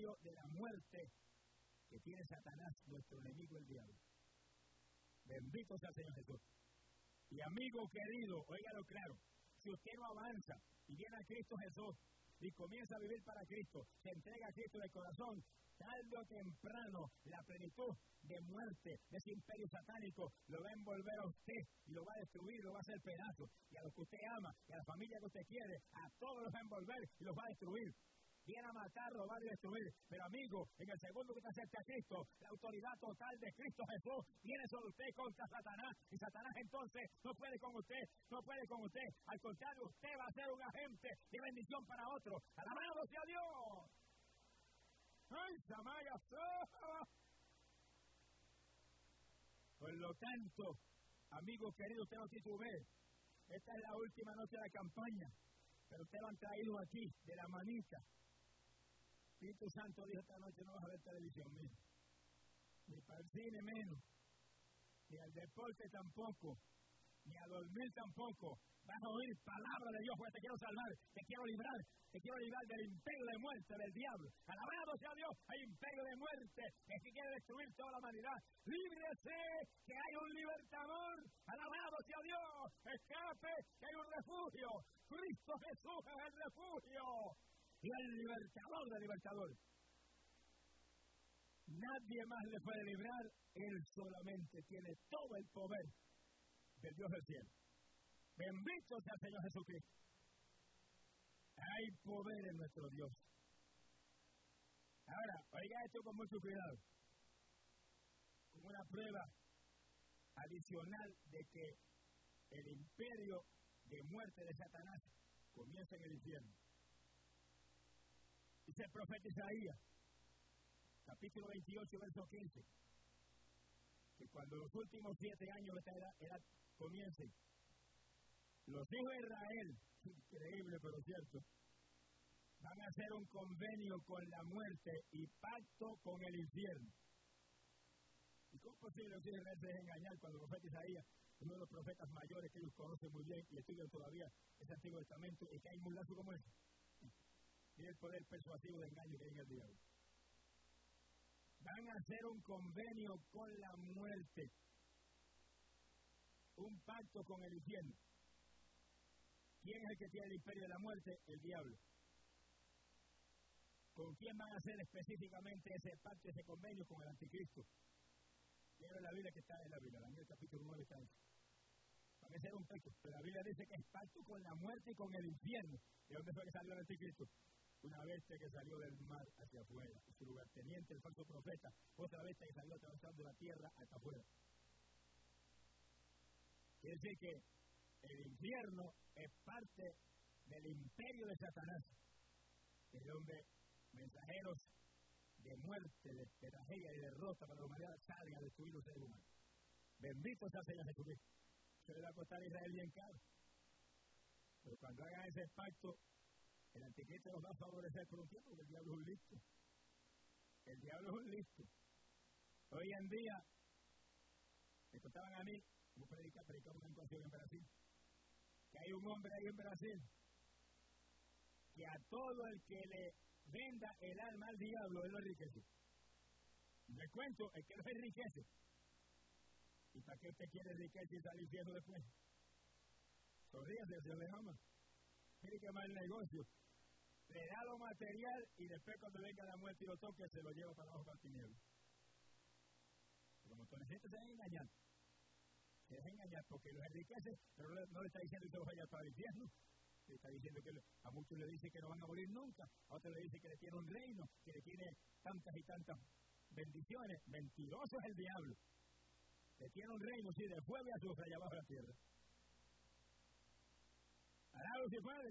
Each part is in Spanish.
imperio de la muerte que tiene Satanás, nuestro enemigo el diablo. Bendito sea el Señor Jesús. Y amigo querido, óigalo claro, si usted no avanza y viene a Cristo Jesús y comienza a vivir para Cristo, se entrega a Cristo de corazón, tarde o temprano la plenitud de muerte de ese imperio satánico lo va a envolver a usted y lo va a destruir, lo va a hacer pedazos. Y a los que usted ama, y a la familia que usted quiere, a todos los va a envolver y los va a destruir. Viene a matar, lo va a destruir. Pero amigo, en el segundo que te acerca a Cristo, la autoridad total de Cristo Jesús viene sobre usted contra Satanás. Y Satanás entonces no puede con usted, no puede con usted. Al contrario, usted va a ser un agente de bendición para otro. ¡Alabado sea Dios! ¡Ay, Samaya! Por lo tanto, amigo querido, usted no titubee. Esta es la última noche de la campaña. Pero usted lo han traído aquí, de la manita. Espíritu Santo dijo esta noche: no vas a ver televisión, mira. Ni para el cine menos. Ni al deporte tampoco. Ni a dormir tampoco. Vas a oír palabra de Dios, porque te quiero salvar, te quiero librar del imperio de muerte del diablo. Alabado sea Dios, hay imperio de muerte que quiere destruir toda la humanidad. Líbrese, que hay un libertador. Alabado sea Dios, escape, que hay un refugio. Cristo Jesús es el refugio y el libertador de libertadores. Nadie más le puede librar, Él solamente tiene todo el poder del Dios del cielo. Bendito sea el Señor Jesucristo. Hay poder en nuestro Dios. Ahora, oiga esto con mucho cuidado. Como una prueba adicional de que el imperio de muerte de Satanás comienza en el infierno. Dice el profeta Isaías, capítulo 28, verso 15, que cuando los últimos 7 años de esta edad comiencen, los hijos de Israel, increíble pero cierto, van a hacer un convenio con la muerte y pacto con el infierno. ¿Y cómo es posible que Israel se deje engañar cuando el profeta Isaías, uno de los profetas mayores que ellos conocen muy bien y estudian todavía ese Antiguo Testamento, y que hay un lazo como ese? Tiene el poder persuasivo de engaño que hay en el diablo. Van a hacer un convenio con la muerte, un pacto con el infierno. ¿Quién es el que tiene el imperio de la muerte? El diablo. ¿Con quién van a hacer específicamente ese pacto, ese convenio? Con el anticristo. Quiero la Biblia que está en la Biblia, Daniel capítulo 9 está ahí. Van a hacer un pacto, pero la Biblia dice que es pacto con la muerte y con el infierno. ¿De dónde fue que salió el anticristo? Una bestia que salió del mar hacia afuera, su lugarteniente, el falso profeta, otra bestia que salió atravesando la tierra hasta afuera. Quiere decir que el infierno es parte del imperio de Satanás, es donde mensajeros de muerte, de tragedia y derrota para la humanidad salen a destruir los seres humanos. Bendito sea el Señor Jesucristo. Se le va a costar a Israel bien caro. Pero cuando hagan ese pacto, el anticristo los va a favorecer por un tiempo, porque el diablo es un listo. El diablo es un listo. Hoy en día, me contaban a mí, como predicamos una encuentro en Brasil, que hay un hombre ahí en Brasil que a todo el que le venda el alma al diablo, él lo enriquece. Le cuento, el que lo enriquece. ¿Y para qué usted quiere enriquecer y salir infierno después? Sonríase, se le ama. Tiene que mal negocio. Le da lo material y después cuando venga la muerte y lo toque, se lo lleva para abajo para el tinieblo. Pero como toda la gente se deja engañar. Se deja engañar porque los enriquece, pero no le está diciendo que se vaya para el infierno. Le está diciendo que a muchos le dice que no van a morir nunca, a otros le dice que le tiene un reino, que le tiene tantas y tantas bendiciones. Mentiroso es el diablo. Le tiene un reino, sí, de fuego y azufre allá abajo de la tierra. Alabado si puede.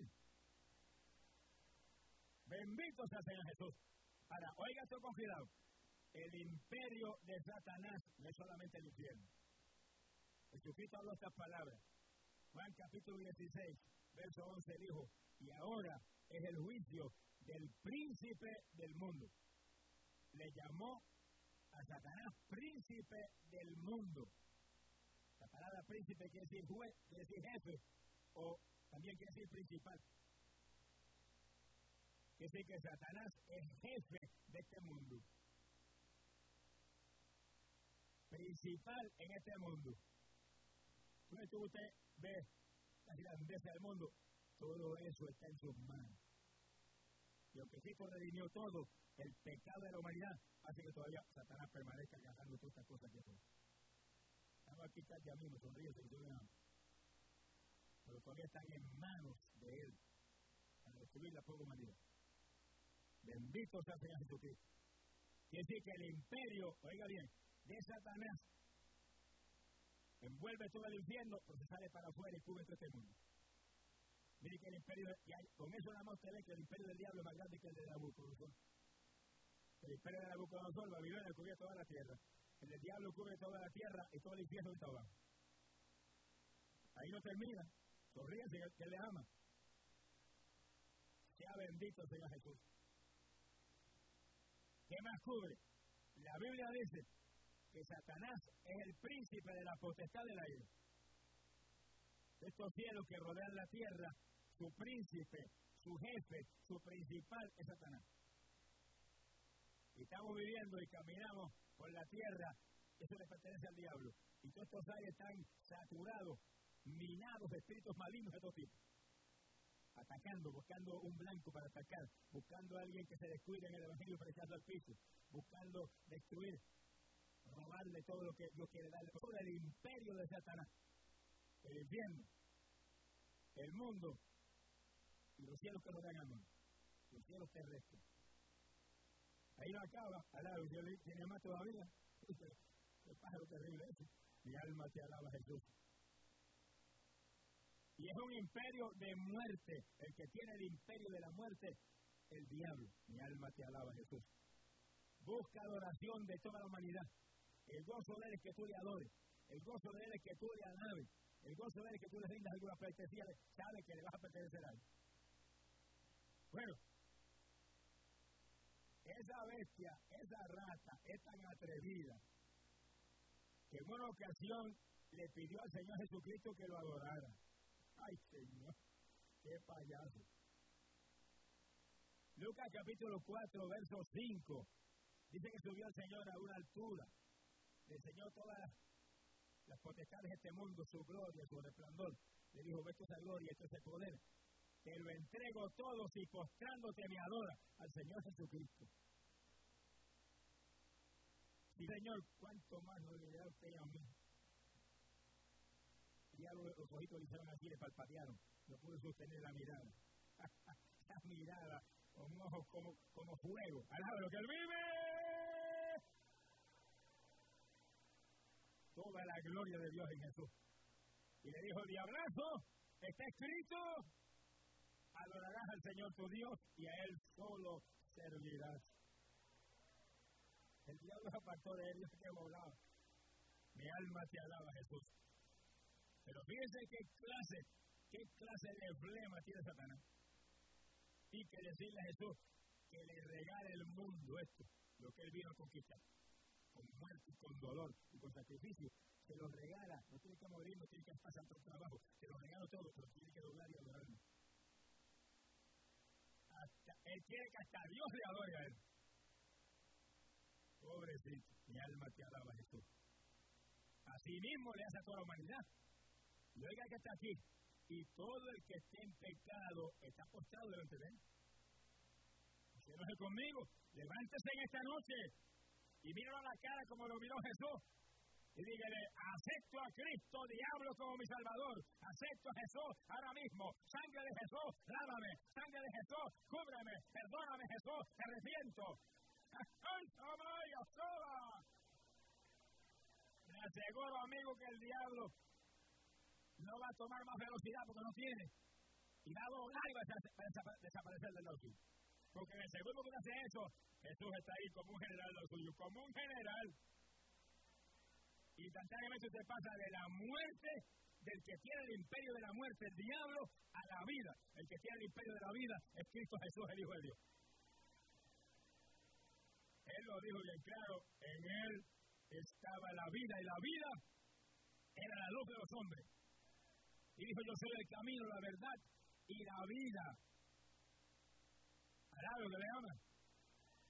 Bendito sea el Señor Jesús. Ahora, oiga esto con cuidado. El imperio de Satanás no es solamente el infierno. Jesucristo habló estas palabras. Juan capítulo 16, verso 11 dijo: y ahora es el juicio del príncipe del mundo. Le llamó a Satanás príncipe del mundo. La palabra príncipe quiere decir juez, quiere decir jefe, o también quiere decir principal. Es decir, que Satanás es jefe de este mundo. Principal en este mundo. Entonces usted ve la grandeza del mundo, todo eso está en sus manos. Y aunque Cristo redimió todo, el pecado de la humanidad hace que todavía Satanás permanezca ganando todas estas cosas que son. Estamos aquí ya mismo, sonríese, que yo le amo. Pero todavía están en manos de Él para destruir la pobre humanidad. Bendito sea el Señor Jesucristo. Quiere decir que el imperio, oiga bien, de Satanás envuelve todo el infierno, pero se sale para afuera y cubre todo este mundo. Mire que el imperio, con eso nada más usted ve que el imperio del diablo es más grande que el de Nabucodonosor. El imperio de Nabucodonosor, Babilonia, cubre toda la tierra. El del diablo cubre toda la tierra y todo el infierno está abajo. Ahí no termina. Sonríense que Él le ama. Sea bendito el Señor Jesús. ¿Qué más cubre? La Biblia dice que Satanás es el príncipe de la potestad del aire. Estos cielos que rodean la tierra, su príncipe, su jefe, su principal es Satanás. Y estamos viviendo y caminamos por la tierra, eso le pertenece al diablo. Y todos estos aires están saturados, minados de espíritus malignos de todo tipo. Atacando, buscando un blanco para atacar, buscando a alguien que se descuide en el evangelio para echarlo al piso, buscando destruir, robarle todo lo que Dios quiere darle. Todo el imperio de Satanás, el infierno, el mundo y los cielos que rodean al mundo, los cielos terrestres. Ahí no acaba, alaba, Dios tiene más todavía. El pájaro terrible ese. Mi alma te alaba, Jesús. Y es un imperio de muerte. El que tiene el imperio de la muerte, el diablo. Mi alma te alaba, Jesús. Busca adoración de toda la humanidad. El gozo de él es que tú le adores. El gozo de él es que tú le alabes. El gozo de él es que tú le rindas alguna pleitesía. Sabe que le vas a pertenecer a él. Bueno, esa bestia, esa rata, es tan atrevida que en una ocasión le pidió al Señor Jesucristo que lo adorara. ¡Ay, Señor! ¡Qué payaso! Lucas capítulo 4, verso 5. Dice que subió el Señor a una altura. Le enseñó todas las potestades de este mundo, su gloria, su resplandor. Le dijo, ve esa gloria, esto es el poder. Te lo entrego todo si postrándote me adora al Señor Jesucristo. Sí, Señor, ¿cuánto más lo dirá usted a mí? Ya los ojitos le hicieron así, le palpatearon. No pude sostener la mirada. La mirada, con ojos como fuego. ¡Alaba lo que él vive! Toda la gloria de Dios en Jesús. Y le dijo, diablazo, está escrito, adorarás al Señor tu Dios y a Él solo servirás. El diablo se apartó de él y se quedó volado. Mi alma te alaba, Jesús. Pero fíjense qué clase de flema tiene Satanás. Y que decirle a Jesús que le regale el mundo esto, lo que él vino a conquistar. Con muerte, con dolor y con sacrificio. Se lo regala. No tiene que morir, no tiene que pasar todo el trabajo. Se lo regalo todo, pero tiene que doblar y adorarme. Él quiere que hasta Dios le adore a él. Pobrecito, mi alma te alaba, Jesús. Así mismo le hace a toda la humanidad. Y oiga que está aquí. Y todo el que esté en pecado está postrado delante de él. Se enoje conmigo. Levántese en esta noche y míralo a la cara como lo miró Jesús. Y dígale, acepto a Cristo, diablo, como mi Salvador. Acepto a Jesús ahora mismo. Sangre de Jesús, lávame. Sangre de Jesús, cúbreme. Perdóname, Jesús, te arrepiento. Me aseguro, amigo, que el diablo no va a tomar más velocidad porque no tiene. Y va a doblar y va a desaparecer del lado suyo. Porque en el segundo que hace eso, Jesús está ahí como un general de lo suyo, como un general. Instantáneamente usted pasa de la muerte, del que tiene el imperio de la muerte, el diablo, a la vida. El que tiene el imperio de la vida es Cristo Jesús, el Hijo de Dios. Él lo dijo bien claro, en él estaba la vida, y la vida era la luz de los hombres. Y dijo, yo soy el camino, la verdad y la vida. ¿Sabe lo que le llaman?